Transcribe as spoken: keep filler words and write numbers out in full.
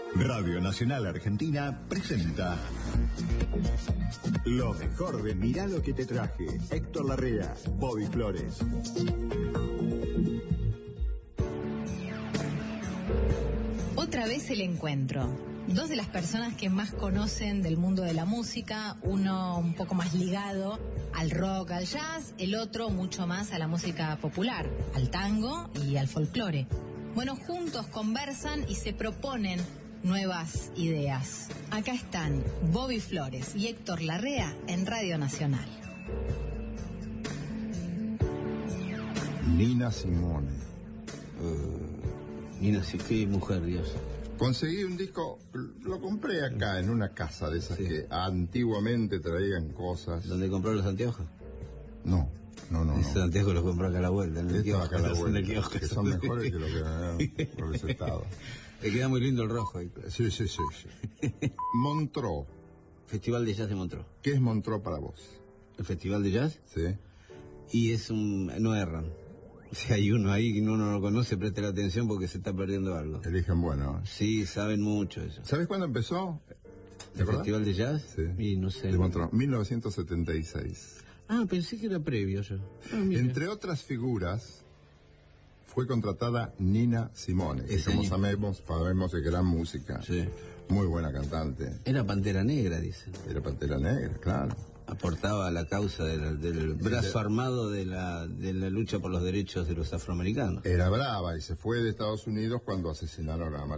Radio Nacional Argentina presenta lo mejor de Mirá lo que te traje. Héctor Larrea, Bobby Flores. Otra vez el encuentro. Dos de las personas que más conocen del mundo de la música, uno un poco más ligado al rock, al jazz, el otro mucho más a la música popular, al tango y al folclore. Bueno, juntos conversan y se proponen nuevas ideas. Acá están Bobby Flores y Héctor Larrea en Radio Nacional. Nina Simone. Uh, Nina Simone, qué mujer, Dios. Conseguí un disco, lo compré acá en una casa de esas sí. que antiguamente traían cosas. ¿Dónde compró los anteojos? No, no, no. Esos no. anteojos los compró acá a la vuelta, en el kiosco. Acá a la vuelta, kiosco, que son mejores que lo que ganaron por ese estado. Te queda muy lindo el rojo ahí. Sí, sí, sí. sí. Montreux. Festival de Jazz de Montreux. ¿Qué es Montreux para vos? ¿El Festival de Jazz? Sí. Y es un... no erran. Si hay uno ahí que uno no lo conoce, preste la atención porque se está perdiendo algo. Eligen bueno. Sí, saben mucho eso. ¿Sabes cuándo empezó? ¿El Festival de Jazz? Sí. Y no sé. De Montreux, mil novecientos setenta y seis. Ah, pensé que era previo yo. Ah, entre otras figuras, fue contratada Nina Simone, que como sabemos, sabemos de gran música. Sí. Muy buena cantante. Era Pantera Negra, dicen. Era Pantera Negra, claro. Aportaba a la causa de la, del brazo de, armado de la, de la lucha por los derechos de los afroamericanos. Era brava y se fue de Estados Unidos cuando asesinaron a Martin